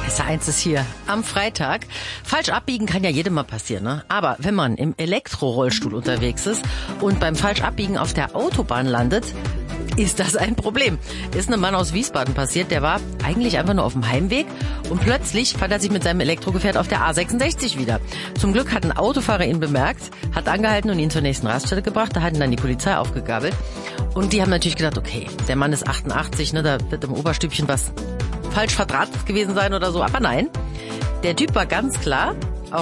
SR1 ist hier am Freitag. Falsch abbiegen kann ja jedem mal passieren, ne? Aber wenn man im Elektrorollstuhl unterwegs ist und beim falsch abbiegen auf der Autobahn landet, ist das ein Problem. Ist einem Mann aus Wiesbaden passiert, der war eigentlich einfach nur auf dem Heimweg und plötzlich fand er sich mit seinem Elektrogefährt auf der A66 wieder. Zum Glück hat ein Autofahrer ihn bemerkt, hat angehalten und ihn zur nächsten Raststätte gebracht, da hat ihn dann die Polizei aufgegabelt und die haben natürlich gedacht, okay, der Mann ist 88, ne, da wird im Oberstübchen was falsch verdrahtet gewesen sein oder so, aber nein. Der Typ war ganz klar